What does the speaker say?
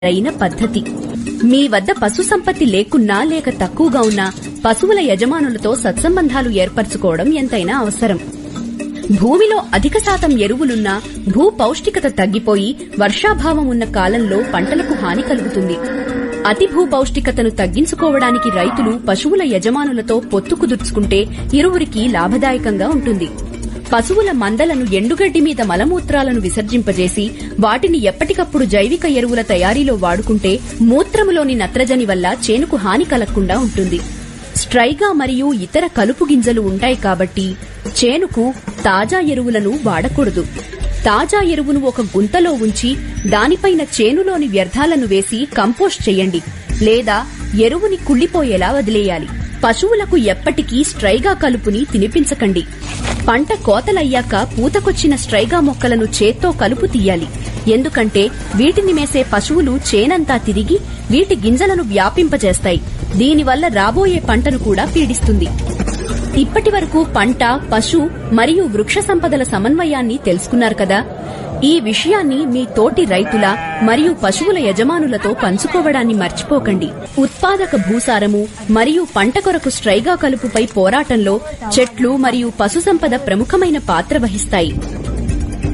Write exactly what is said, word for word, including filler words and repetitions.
అయిన పద్ధతి. మీ వద్ద పశు సంపత్తి లేకున్నా లేక తక్కువగా ఉన్నా పశువుల యజమానులతో సత్సంబంధాలు ఏర్పరచుకోవడం ఎంతైనా అవసరం. భూమిలో అధిక శాతం ఎరువులున్నా భూ పౌష్టికత తగ్గిపోయి వర్షాభావం ఉన్న కాలంలో పంటలకు హాని కలుగుతుంది. అతి భూ పౌష్టికతను తగ్గించుకోవడానికి రైతులు పశువుల యజమానులతో పొత్తు కుదుర్చుకుంటే ఇరువురికి లాభదాయకంగా ఉంటుంది. పశువుల మందలను ఎండుగడ్డి మీద మలమూత్రాలను విసర్జింపజేసి వాటిని ఎప్పటికప్పుడు జైవిక ఎరువుల తయారీలో వాడుకుంటే మూత్రములోని నత్రజని వల్ల చేనుకు హాని కలగకుండా ఉంటుంది. స్ట్రైగా మరియు ఇతర కలుపు గింజలు ఉంటాయి కాబట్టి చేనుకు తాజా ఎరువులను వాడకూడదు. తాజా ఎరువును ఒక గుంతలో ఉంచి దానిపైన చేనులోని వ్యర్థాలను వేసి కంపోస్ట్ చేయండి లేదా ఎరువుని కుళ్లిపోయేలా వదిలేయాలి. పశువులకు ఎప్పటికీ స్ట్రైగా కలుపుని తినిపించకండి. పంట కోతలయ్యాక పూతకొచ్చిన స్ట్రైగా మొక్కలను చేత్తో కలుపు తీయాలి. ఎందుకంటే వీటిని మేసే పశువులు చేనంతా తిరిగి వీటి గింజలను వ్యాపింపజేస్తాయి. దీనివల్ల రాబోయే పంటను కూడా పీడిస్తుంది. ఇప్పటి వరకు పంట, పశు మరియు వృక్ష సంపదల సమన్వయాన్ని తెలుసుకున్నారు కదా. ఈ విషయాన్ని మీ తోటి రైతుల మరియు పశువుల యజమానులతో పంచుకోవడాన్ని మర్చిపోకండి. ఉత్పాదక భూసారము మరియు పంట కొరకు స్ట్రైగా కలుపుపై పోరాటంలో చెట్లు మరియు పశు సంపద ప్రముఖమైన పాత్ర వహిస్తాయి.